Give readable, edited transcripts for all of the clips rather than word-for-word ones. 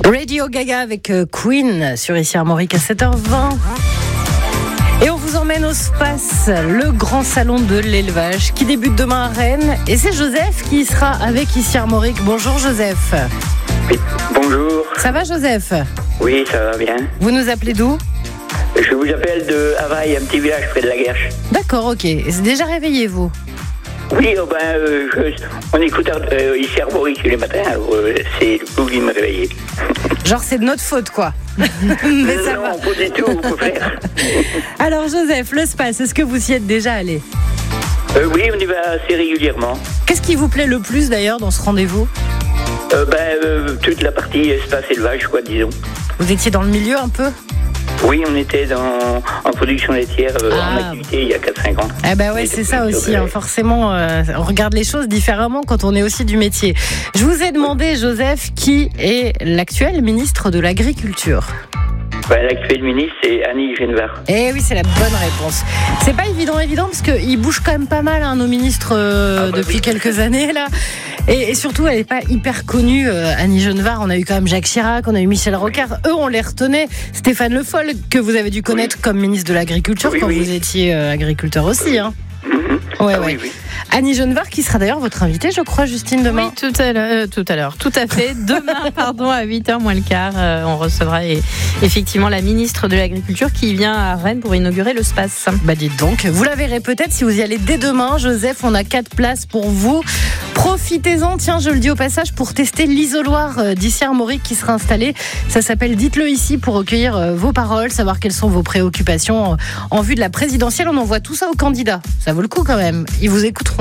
Radio Gaga avec Queen sur Ici Armorique à 7h20. Et on vous emmène au SPACE, le grand salon de l'élevage qui débute demain à Rennes. Et c'est Joseph qui sera avec Ici Armorique. Bonjour Joseph. Oui, bonjour. Ça va Joseph ? Oui, ça va bien. Vous nous appelez d'où ? Je vous appelle de Havaille, un petit village près de la Guerche. D'accord, ok. C'est déjà réveillé vous ? Oui, on écoute Ici Armorique tous les matins, alors c'est vous qui me réveillez. Genre c'est de notre faute quoi. Mais ça non, va. pas du tout, au contraire. Alors Joseph, le SPACE, est-ce que vous y êtes déjà allé ? Oui, on y va assez régulièrement. Qu'est-ce qui vous plaît le plus d'ailleurs dans ce rendez-vous ? Toute la partie espace élevage, quoi, disons. Vous étiez dans le milieu un peu ? Oui, on était en production laitière, en activité il y a 4-5 ans. Eh ben ouais, c'est ça aussi. Forcément, on regarde les choses différemment quand on est aussi du métier. Je vous ai demandé, Joseph, qui est l'actuel ministre de l'Agriculture ? L'actuel ministre, c'est Annie Genevard. Eh oui, c'est la bonne réponse. C'est pas évident, parce qu'il bouge quand même pas mal, nos ministres, depuis quelques années, là. Et surtout, elle n'est pas hyper connue, Annie Genevard. On a eu quand même Jacques Chirac, on a eu Michel Rocard. Eux, on les retenait. Stéphane Le Foll, que vous avez dû connaître comme ministre de l'Agriculture quand vous étiez agriculteur aussi. Hein. Ouais. Oui. Annie Genevard, qui sera d'ailleurs votre invitée, je crois, Justine, demain. Oui, tout à l'heure, tout à fait. Demain, à 8h moins le quart, on recevra effectivement la ministre de l'Agriculture qui vient à Rennes pour inaugurer le SPACE. Bah dites donc, vous la verrez peut-être si vous y allez dès demain. Joseph, on a 4 places pour vous. Profitez-en, tiens, je le dis au passage, pour tester l'isoloir d'Ici Armorique qui sera installé. Ça s'appelle Dites-le ici pour recueillir vos paroles, savoir quelles sont vos préoccupations en vue de la présidentielle. On envoie tout ça aux candidats. Ça vaut le coup quand même. Ils vous écouteront.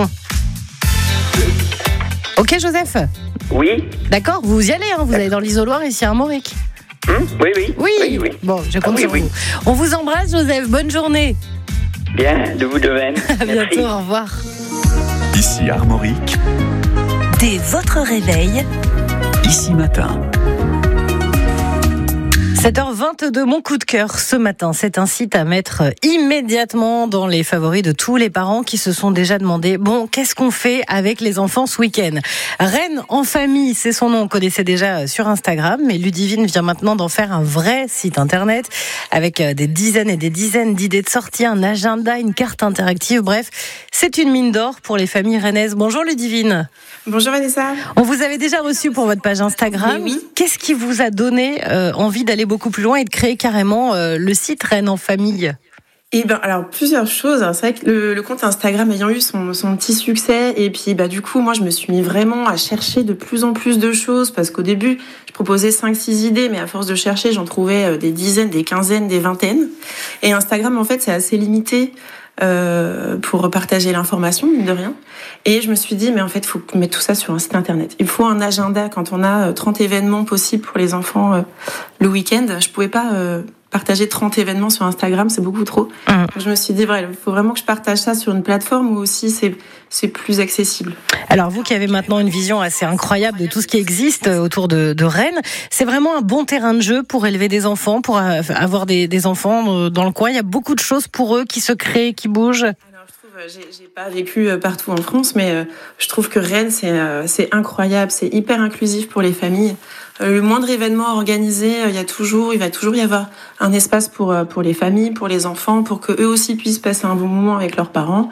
Ok Joseph ? Oui. D'accord, vous y allez, vous allez dans l'isoloir Ici Armorique. Oui. Bon, je compte sur vous. On vous embrasse Joseph, bonne journée. Bien, de vous de même. À bientôt, au revoir. Ici Armorique. Dès votre réveil, Ici Matin. 7h22, mon coup de cœur ce matin, c'est un site à mettre immédiatement dans les favoris de tous les parents qui se sont déjà demandé, qu'est-ce qu'on fait avec les enfants ce week-end ? Rennes en famille, c'est son nom, on connaissait déjà sur Instagram, mais Ludivine vient maintenant d'en faire un vrai site internet avec des dizaines et des dizaines d'idées de sortie, un agenda, une carte interactive, bref, c'est une mine d'or pour les familles rennaises. Bonjour Ludivine. Bonjour Vanessa. On vous avait déjà reçu pour votre page Instagram. Oui. Qu'est-ce qui vous a donné envie d'aller beaucoup plus loin et de créer carrément le site Rennes en famille ? Alors plusieurs choses. C'est vrai que le compte Instagram ayant eu son petit succès, et puis du coup moi je me suis mis vraiment à chercher de plus en plus de choses, parce qu'au début je proposais 5-6 idées, mais à force de chercher j'en trouvais des dizaines, des quinzaines, des vingtaines. Et Instagram en fait c'est assez limité pour partager l'information, mine de rien. Et je me suis dit, mais en fait, il faut mettre tout ça sur un site internet. Il faut un agenda. Quand on a 30 événements possibles pour les enfants le week-end, je pouvais pas partager 30 événements sur Instagram, c'est beaucoup trop. Donc je me suis dit, il faut vraiment que je partage ça sur une plateforme où aussi c'est plus accessible. Alors vous qui avez maintenant une vision assez incroyable de tout ce qui existe autour de Rennes, c'est vraiment un bon terrain de jeu pour élever des enfants, pour avoir des enfants dans le coin. Il y a beaucoup de choses pour eux qui se créent, qui bougent. J'ai pas vécu partout en France, mais je trouve que Rennes, c'est incroyable, c'est hyper inclusif pour les familles. Le moindre événement organisé, il va toujours y avoir un espace pour les familles, pour les enfants, pour que eux aussi puissent passer un bon moment avec leurs parents.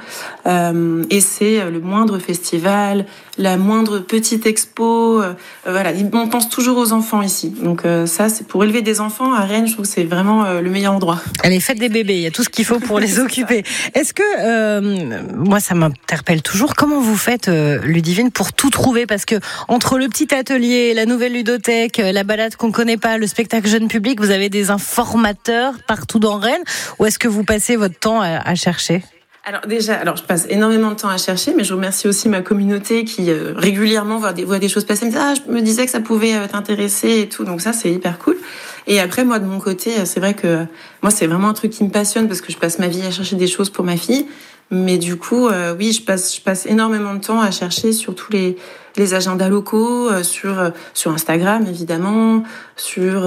Et c'est le moindre festival, la moindre petite expo. On pense toujours aux enfants ici. Donc ça, c'est pour élever des enfants à Rennes, je trouve que c'est vraiment le meilleur endroit. Allez, faites des bébés, il y a tout ce qu'il faut pour les occuper. Est-ce que, moi ça m'interpelle toujours, comment vous faites, Ludivine, pour tout trouver ? Parce que entre le petit atelier, la nouvelle ludothèque, la balade qu'on connaît pas, le spectacle jeune public, vous avez des informateurs partout dans Rennes, ou est-ce que vous passez votre temps à chercher ? Alors je passe énormément de temps à chercher, mais je remercie aussi ma communauté qui régulièrement voit des choses passer. Je me disais que ça pouvait t'intéresser et tout, donc ça c'est hyper cool. Et après moi de mon côté, c'est vrai que moi c'est vraiment un truc qui me passionne parce que je passe ma vie à chercher des choses pour ma fille. Mais du coup, oui, je passe énormément de temps à chercher sur tous les agendas locaux sur Instagram évidemment, sur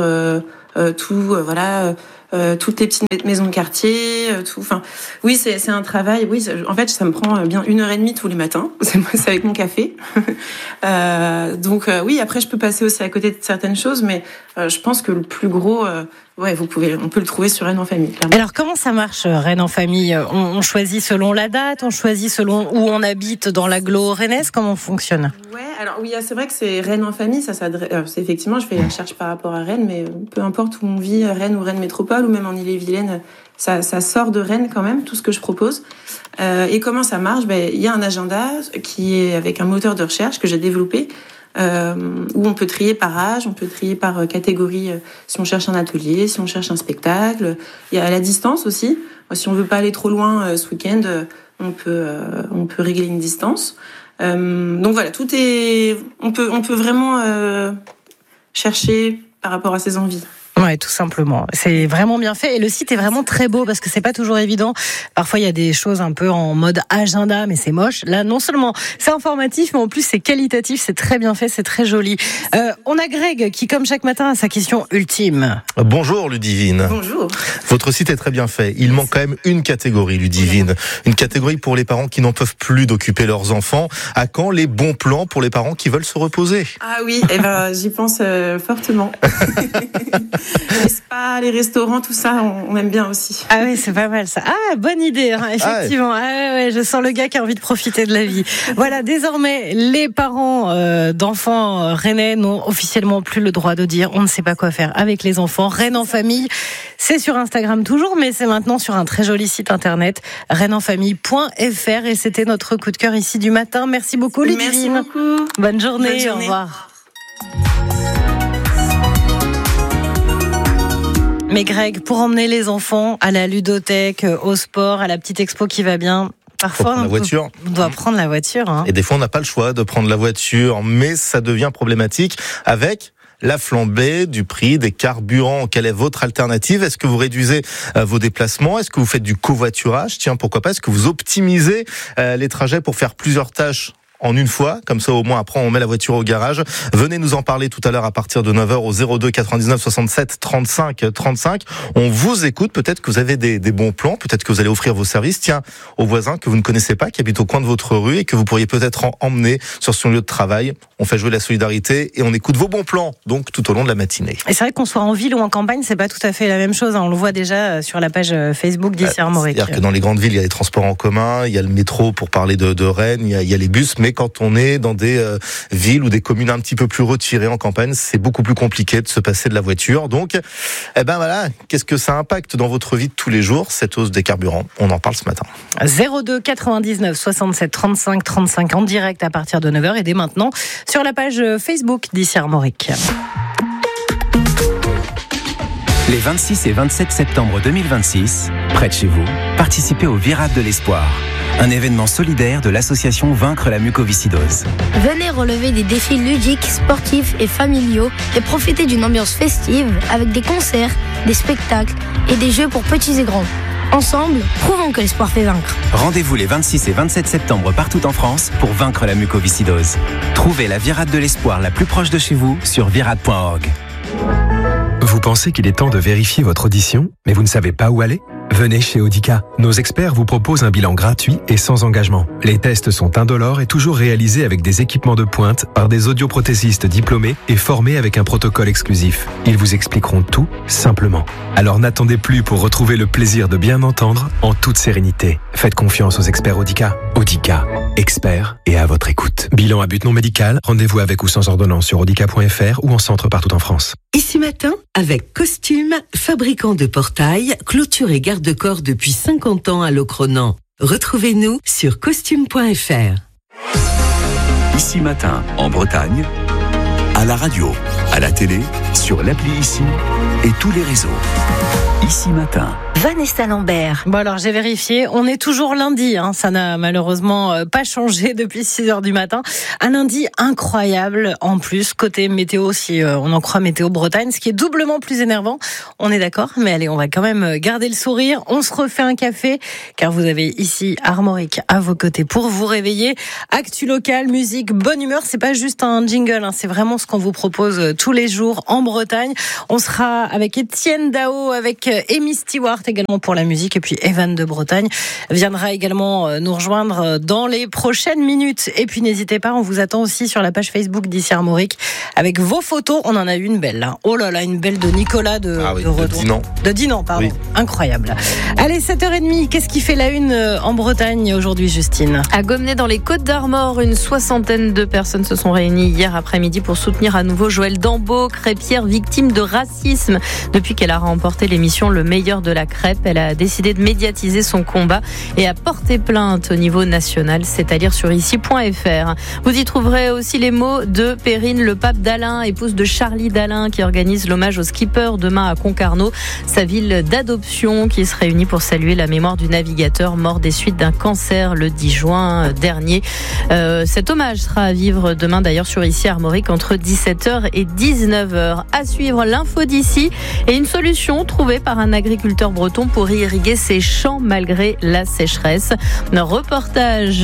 toutes les petites maisons de quartier, tout. Enfin, oui, c'est un travail. Oui, en fait, ça me prend bien 1h30 tous les matins. C'est avec mon café. Donc, oui. Après, je peux passer aussi à côté de certaines choses, mais je pense que le plus gros, on peut le trouver sur Rennes en famille. Clairement. Alors, comment ça marche, Rennes en famille ? On choisit selon la date, on choisit selon où on habite dans l'agglo rennaise. Comment on fonctionne ? Ouais. Alors oui, c'est vrai que c'est Rennes en famille. Ça s'adresse. C'est effectivement, je fais la recherche par rapport à Rennes, mais peu importe où on vit, Rennes ou Rennes Métropole, ou même en Ille-et-Vilaine, ça sort de Rennes quand même, tout ce que je propose. Et comment ça marche ? Il y a un agenda qui est avec un moteur de recherche que j'ai développé, où on peut trier par âge, on peut trier par catégorie, si on cherche un atelier, si on cherche un spectacle. Il y a la distance aussi. Si on veut pas aller trop loin ce week-end, on peut régler une distance. Donc voilà, tout est. On peut vraiment chercher par rapport à ses envies. Ouais, tout simplement. C'est vraiment bien fait et le site est vraiment très beau parce que c'est pas toujours évident. Parfois, il y a des choses un peu en mode agenda, mais c'est moche. Là, non seulement c'est informatif, mais en plus c'est qualitatif, c'est très bien fait, c'est très joli. On a Greg qui, comme chaque matin, a sa question ultime. Bonjour Ludivine. Bonjour. Votre site est très bien fait. Il manque quand même une catégorie, Ludivine. Une catégorie pour les parents qui n'en peuvent plus d'occuper leurs enfants. À quand les bons plans pour les parents qui veulent se reposer ? Ah oui, j'y pense fortement. Les spas, les restaurants, tout ça, on aime bien aussi. Ah oui, c'est pas mal ça. Ah, bonne idée, hein, effectivement. Ah ouais, je sens le gars qui a envie de profiter de la vie. Voilà, désormais, les parents d'enfants rennais n'ont officiellement plus le droit de dire on ne sait pas quoi faire avec les enfants. Rennes en famille, c'est sur Instagram toujours, mais c'est maintenant sur un très joli site internet, renneenfamille.fr. Et c'était notre coup de cœur ici du matin. Merci beaucoup, Ludivine. Merci beaucoup. Bonne journée. Au revoir. Mais Greg, pour emmener les enfants à la ludothèque, au sport, à la petite expo qui va bien, parfois on doit prendre la voiture. Hein. Et des fois, on n'a pas le choix de prendre la voiture, mais ça devient problématique avec la flambée du prix des carburants. Quelle est votre alternative ? Est-ce que vous réduisez vos déplacements ? Est-ce que vous faites du covoiturage ? Tiens, pourquoi pas ? Est-ce que vous optimisez les trajets pour faire plusieurs tâches en une fois, comme ça au moins après on met la voiture au garage. Venez nous en parler tout à l'heure à partir de 9h au 02 99 67 35 35. On vous écoute, peut-être que vous avez des bons plans, peut-être que vous allez offrir vos services, tiens, aux voisins que vous ne connaissez pas, qui habitent au coin de votre rue et que vous pourriez peut-être emmener sur son lieu de travail. On fait jouer la solidarité et on écoute vos bons plans, donc tout au long de la matinée. Et c'est vrai qu'on soit en ville ou en campagne, c'est pas tout à fait la même chose, hein. On le voit déjà sur la page Facebook d'Ici Armorique. C'est-à-dire que dans les grandes villes, il y a les transports en commun, il y a le métro pour parler de Rennes, il y a les bus, mais quand on est dans des villes ou des communes un petit peu plus retirées en campagne, c'est beaucoup plus compliqué de se passer de la voiture. Donc, voilà, qu'est-ce que ça impacte dans votre vie de tous les jours, cette hausse des carburants ? On en parle ce matin. 02 99 67 35 35 en direct à partir de 9h et dès maintenant sur la page Facebook d'Ici Armorique. Les 26 et 27 septembre 2026, près de chez vous, participez au Virade de l'Espoir, un événement solidaire de l'association Vaincre la mucoviscidose. Venez relever des défis ludiques, sportifs et familiaux et profiter d'une ambiance festive avec des concerts, des spectacles et des jeux pour petits et grands. Ensemble, prouvons que l'espoir fait vaincre. Rendez-vous les 26 et 27 septembre partout en France pour vaincre la mucoviscidose. Trouvez la Virade de l'Espoir la plus proche de chez vous sur virade.org. Vous pensez qu'il est temps de vérifier votre audition, mais vous ne savez pas où aller ? Venez chez Audica. Nos experts vous proposent un bilan gratuit et sans engagement. Les tests sont indolores et toujours réalisés avec des équipements de pointe par des audioprothésistes diplômés et formés avec un protocole exclusif. Ils vous expliqueront tout simplement. Alors n'attendez plus pour retrouver le plaisir de bien entendre en toute sérénité. Faites confiance aux experts Audica. Audica, experts et à votre écoute. Bilan à but non médical, rendez-vous avec ou sans ordonnance sur audica.fr ou en centre partout en France. Ici matin, avec Costume, fabricant de portails, clôture et garde-corps depuis 50 ans à Locronan. Retrouvez-nous sur costume.fr. Ici matin, en Bretagne, à la radio, à la télé, sur l'appli Ici et tous les réseaux. Ici Matin. Vanessa Lambert. Bon alors j'ai vérifié, on est toujours lundi, ça n'a malheureusement pas changé depuis 6h du matin. Un lundi incroyable en plus, côté météo si on en croit Météo Bretagne, ce qui est doublement plus énervant, on est d'accord, mais allez on va quand même garder le sourire, on se refait un café, car vous avez ici Armorique à vos côtés pour vous réveiller. Actu locale, musique, bonne humeur, c'est pas juste un jingle, c'est vraiment ce qu'on vous propose tous les jours en Bretagne. On sera avec Étienne Dao, avec Amy Stewart également pour la musique, et puis Evan de Bretagne viendra également nous rejoindre dans les prochaines minutes. Et puis n'hésitez pas, on vous attend aussi sur la page Facebook d'Ici Armorique avec vos photos. On en a eu une belle là. Oh là là, une belle de Nicolas de retour. De Dinan, pardon. Oui. Incroyable. Allez, 7h30, qu'est-ce qui fait la une en Bretagne aujourd'hui, Justine? À Gommenay, dans les Côtes-d'Armor, une 60aine de personnes se sont réunies hier après-midi pour soutenir à nouveau Joëlle Dambeau, crêpière victime de racisme. Depuis qu'elle a remporté l'émission Le meilleur de la crêpe, elle a décidé de médiatiser son combat et a porté plainte au niveau national. C'est à lire sur ici.fr. Vous y trouverez aussi les mots de Perrine Le Pape d'Alain, épouse de Charlie Dalin, qui organise l'hommage au skipper demain à Concarneau, sa ville d'adoption, qui se réunit pour saluer la mémoire du navigateur mort des suites d'un cancer le 10 juin dernier. Cet hommage sera à vivre demain d'ailleurs sur Ici Armorique entre 17h et 19h. À suivre l'info d'ici et une solution trouvée par un agriculteur breton pour irriguer ses champs malgré la sécheresse. Un reportage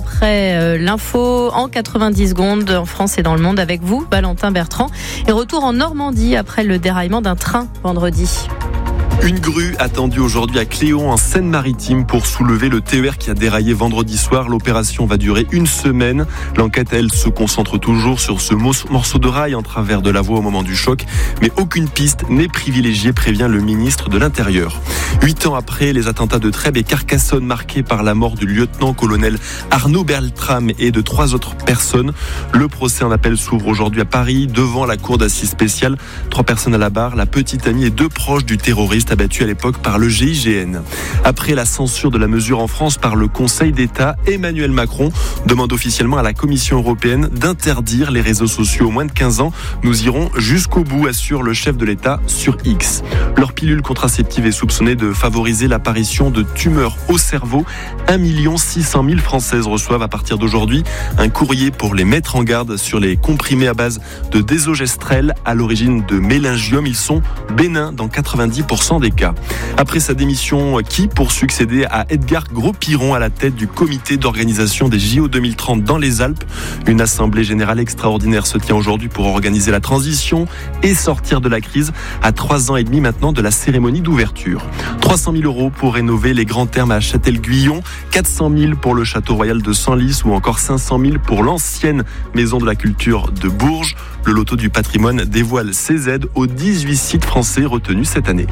après l'info en 90 secondes en France et dans le monde avec vous, Valentin Bertrand. Et retour en Normandie après le déraillement d'un train vendredi. Une grue attendue aujourd'hui à Cléon en Seine-Maritime pour soulever le TER qui a déraillé vendredi soir. L'opération va durer une semaine. L'enquête, elle, se concentre toujours sur ce morceau de rail en travers de la voie au moment du choc. Mais aucune piste n'est privilégiée, prévient le ministre de l'Intérieur. 8 ans après les attentats de Trèbes et Carcassonne marqués par la mort du lieutenant-colonel Arnaud Beltrame et de 3 autres personnes, le procès en appel s'ouvre aujourd'hui à Paris devant la cour d'assises spéciale. 3 personnes à la barre, la petite amie et 2 proches du terroriste abattu à l'époque par le GIGN. Après la censure de la mesure en France par le Conseil d'État, Emmanuel Macron demande officiellement à la Commission européenne d'interdire les réseaux sociaux aux moins de 15 ans. Nous irons jusqu'au bout, assure le chef de l'État sur X. Leur pilule contraceptive est soupçonnée de favoriser l'apparition de tumeurs au cerveau. 1 600 000 Françaises reçoivent à partir d'aujourd'hui un courrier pour les mettre en garde sur les comprimés à base de désogestrel à l'origine de méningiome. Ils sont bénins dans 90% des cas. Après sa démission, qui pour succéder à Edgar Gros-Piron à la tête du comité d'organisation des JO 2030 dans les Alpes. Une assemblée générale extraordinaire se tient aujourd'hui pour organiser la transition et sortir de la crise à 3 ans et demi maintenant de la cérémonie d'ouverture. 300 000 € pour rénover les grands thermes à Châtel-Guyon, 400 000 pour le château royal de Senlis ou encore 500 000 pour l'ancienne maison de la culture de Bourges. Le loto du patrimoine dévoile ses aides aux 18 sites français retenus cette année.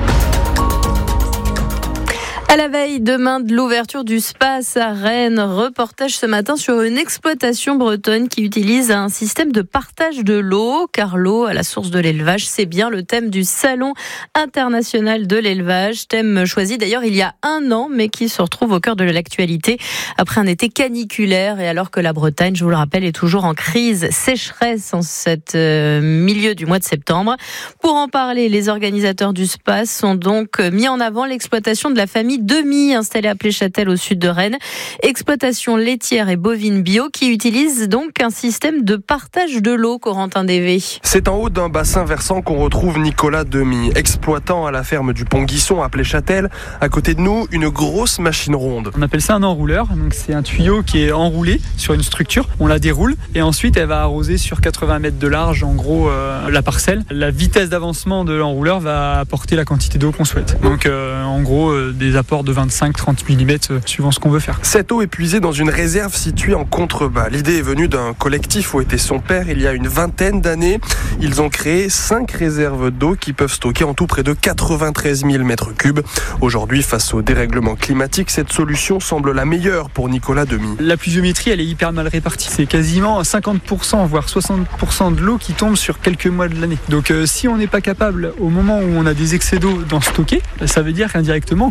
À la veille demain de l'ouverture du Space à Rennes, reportage ce matin sur une exploitation bretonne qui utilise un système de partage de l'eau, car l'eau à la source de l'élevage, c'est bien le thème du Salon international de l'élevage, thème choisi d'ailleurs il y a 1 an, mais qui se retrouve au cœur de l'actualité après un été caniculaire et alors que la Bretagne, je vous le rappelle, est toujours en crise sécheresse en cette milieu du mois de septembre. Pour en parler, les organisateurs du Space ont donc mis en avant l'exploitation de la famille Demi, installée à Pléchâtel au sud de Rennes. Exploitation laitière et bovine bio qui utilise donc un système de partage de l'eau, Corentin Dévé. C'est en haut d'un bassin versant qu'on retrouve Nicolas Demi, exploitant à la ferme du Pont-Guisson à Pléchâtel. À côté de nous, une grosse machine ronde. On appelle ça un enrouleur. Donc c'est un tuyau qui est enroulé sur une structure. On la déroule et ensuite elle va arroser sur 80 mètres de large, en gros, la parcelle. La vitesse d'avancement de l'enrouleur va apporter la quantité d'eau qu'on souhaite. Donc en gros, des apports de 25-30 mm suivant ce qu'on veut faire. Cette eau est puisée dans une réserve située en contrebas. L'idée est venue d'un collectif où était son père il y a une vingtaine d'années. Ils ont créé 5 réserves d'eau qui peuvent stocker en tout près de 93 000 m3. Aujourd'hui, face au dérèglement climatique, cette solution semble la meilleure pour Nicolas Demi. La pluviométrie, elle est hyper mal répartie. C'est quasiment 50%, voire 60% de l'eau qui tombe sur quelques mois de l'année. Donc si on n'est pas capable, au moment où on a des excès d'eau, d'en stocker, ça veut dire indirectement que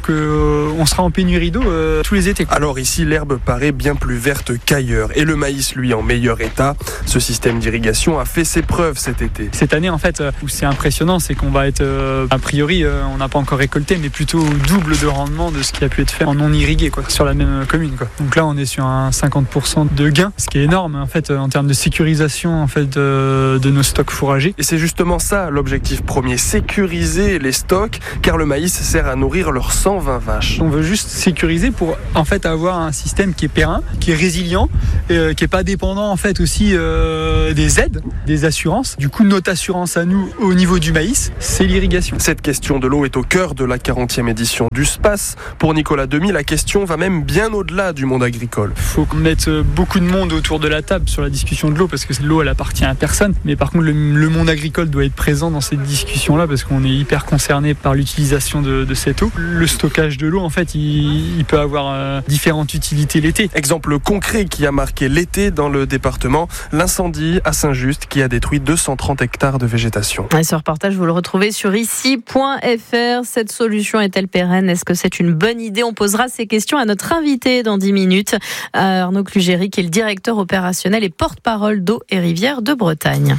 on sera en pénurie d'eau tous les étés. Alors ici, l'herbe paraît bien plus verte qu'ailleurs. Et le maïs, lui, en meilleur état. Ce système d'irrigation a fait ses preuves cet été. Cette année, en fait, où c'est impressionnant, c'est qu'on va être, a priori, on n'a pas encore récolté, mais plutôt au double de rendement de ce qui a pu être fait en non irrigué, quoi, sur la même commune, quoi. Donc là, on est sur un 50% de gain, ce qui est énorme, en fait, en termes de sécurisation, en fait, de nos stocks fourragers. Et c'est justement ça, l'objectif premier, sécuriser les stocks, car le maïs sert à nourrir leurs 120 vaches. On veut juste sécuriser pour, en fait, avoir un système qui est périn, qui est résilient, qui est pas dépendant, en fait, aussi des aides, des assurances. Du coup, notre assurance à nous, au niveau du maïs, c'est l'irrigation. Cette question de l'eau est au cœur de la 40e édition du SPACE. Pour Nicolas Demy, la question va même bien au-delà du monde agricole. Il faut mettre beaucoup de monde autour de la table sur la discussion de l'eau, parce que l'eau, elle appartient à personne. Mais par contre, le monde agricole doit être présent dans cette discussion-là, parce qu'on est hyper concerné par l'utilisation de cette eau. Le stockage de l'eau, en fait, il peut avoir différentes utilités l'été. Exemple concret qui a marqué l'été dans le département, l'incendie à Saint-Just qui a détruit 230 hectares de végétation. Et ce reportage, vous le retrouvez sur ici.fr. Cette solution est-elle pérenne ? Est-ce que c'est une bonne idée ? On posera ces questions à notre invité dans 10 minutes, Arnaud Clugéry, qui est le directeur opérationnel et porte-parole d'Eau et Rivières de Bretagne.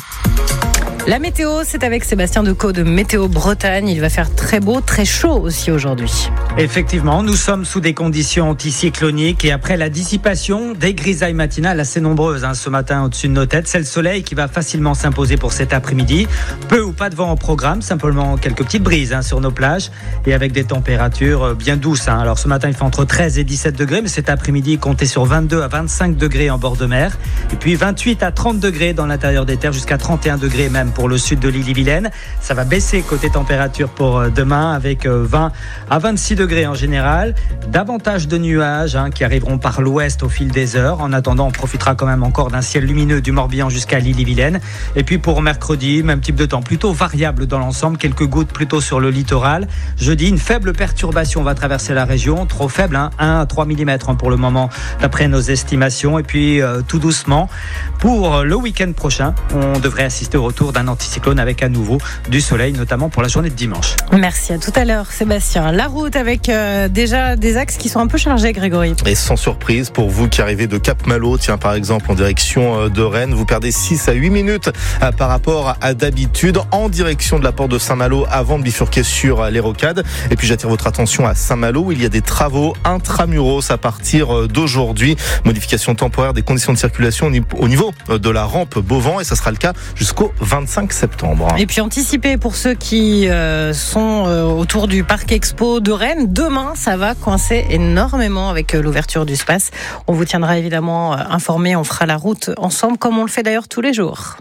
La météo, c'est avec Sébastien Decaux de Météo Bretagne. Il va faire très beau, très chaud aussi aujourd'hui. Effectivement, nous sommes sous des conditions anticycloniques et après la dissipation des grisailles matinales assez nombreuses ce matin au-dessus de nos têtes, c'est le soleil qui va facilement s'imposer pour cet après-midi. Peu ou pas de vent au programme, simplement quelques petites brises sur nos plages et avec des températures bien douces. Alors ce matin, il fait entre 13 et 17 degrés, mais cet après-midi, comptez sur 22 à 25 degrés en bord de mer et puis 28 à 30 degrés dans l'intérieur des terres, jusqu'à 31 degrés même pour le sud de l'Ille-et-Vilaine. Ça va baisser côté température pour demain avec 20 à 26 degrés en général. Davantage de nuages qui arriveront par l'ouest au fil des heures. En attendant, on profitera quand même encore d'un ciel lumineux du Morbihan jusqu'à l'Ille-et-Vilaine. Et puis pour mercredi, même type de temps plutôt variable dans l'ensemble. Quelques gouttes plutôt sur le littoral. Jeudi, une faible perturbation va traverser la région. Trop faible, 1 à 3 mm pour le moment d'après nos estimations. Et puis tout doucement, pour le week-end prochain, on devrait assister au retour d'un anticyclone avec à nouveau du soleil, notamment pour la journée de dimanche. Merci, à tout à l'heure Sébastien. La route avec déjà des axes qui sont un peu chargés, Grégory. Et sans surprise, pour vous qui arrivez de Cap-Malo, par exemple en direction de Rennes, vous perdez 6 à 8 minutes par rapport à d'habitude en direction de la porte de Saint-Malo avant de bifurquer sur les Rocades. Et puis j'attire votre attention à Saint-Malo où il y a des travaux intramuros à partir d'aujourd'hui. Modification temporaire des conditions de circulation au niveau de la rampe Beauvant et ça sera le cas jusqu'au 25 septembre. Et puis anticiper pour ceux qui sont autour du Parc Expo de Rennes. Demain, ça va coincer énormément avec l'ouverture du SPACE. On vous tiendra évidemment informé. On fera la route ensemble comme on le fait d'ailleurs tous les jours.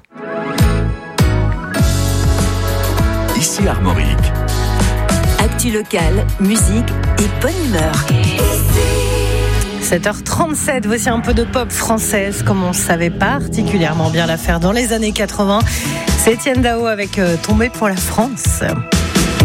Ici Armorique. Actu locale, musique et bonne humeur. 7h37, voici un peu de pop française comme on savait particulièrement bien la faire dans les années 80. C'est Etienne Dao avec Tombé pour la France.